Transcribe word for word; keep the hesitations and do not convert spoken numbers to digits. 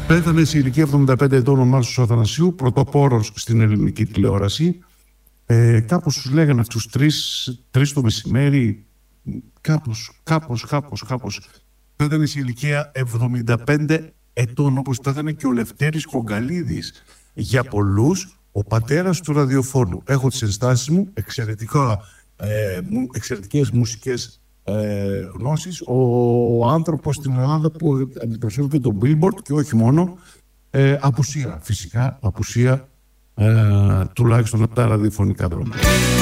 Πέθανε σε ηλικία εβδομήντα πέντε ετών ο Μάρσος Αθανασίου, πρωτοπόρος στην ελληνική τηλεόραση. Ε, κάπως τους λέγανε αυτούς τρεις, τρεις το μεσημέρι, κάπως, κάπως, κάπως, κάπως. Πέθανε σε ηλικία εβδομήντα πέντε ετών, όπως πέθανε και ο Λευτέρης Κογκαλίδης. Για πολλούς, ο πατέρας του ραδιοφώνου. Έχω τις ενστάσεις μου, εξαιρετικά, ε, εξαιρετικές μουσικές ε, γνώσεις. Ο, ο άνθρωπος στην Ελλάδα που αντιπροσωπεύει τον Billboard και όχι μόνο, ε, απουσία, φυσικά, απουσία, ε, τουλάχιστον από τα ραδιοφωνικά δρόμια.